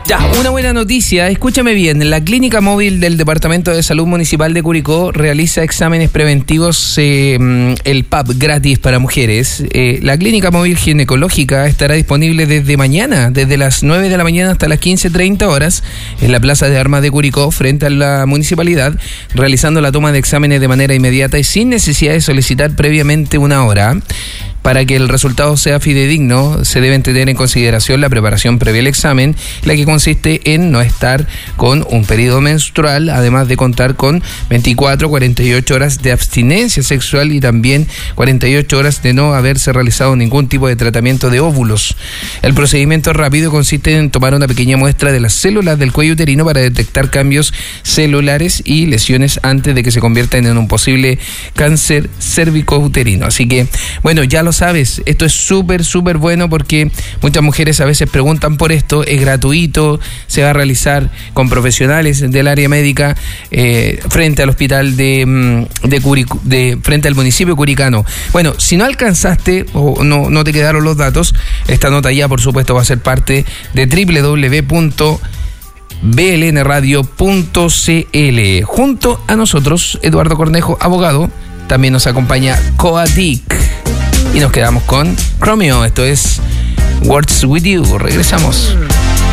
Ya, una buena noticia, escúchame bien, la clínica móvil del Departamento de Salud Municipal de Curicó realiza exámenes preventivos, el PAP gratis para mujeres. La clínica móvil ginecológica estará disponible desde mañana, desde las 9 de la mañana hasta las 15:30 horas, en la Plaza de Armas de Curicó, frente a la municipalidad, realizando la toma de exámenes de manera inmediata y sin necesidad de solicitar previamente una hora. Para que el resultado sea fidedigno, se deben tener en consideración la preparación previa al examen, la que consiste en no estar con un periodo menstrual, además de contar con 24 a 48 horas de abstinencia sexual y también 48 horas de no haberse realizado ningún tipo de tratamiento de óvulos. El procedimiento rápido consiste en tomar una pequeña muestra de las células del cuello uterino para detectar cambios celulares y lesiones antes de que se conviertan en un posible cáncer cérvico-uterino. Así que, bueno, ya lo sabes, esto es súper bueno porque muchas mujeres a veces preguntan por esto, es gratuito, se va a realizar con profesionales del área médica frente al hospital frente al municipio curicano. Bueno, si no alcanzaste o no te quedaron los datos, esta nota ya por supuesto va a ser parte de www.blnradio.cl. Junto a nosotros, Eduardo Cornejo, abogado, también nos acompaña Coadic. Y nos quedamos con Chromeo. Esto es Words With You. Regresamos.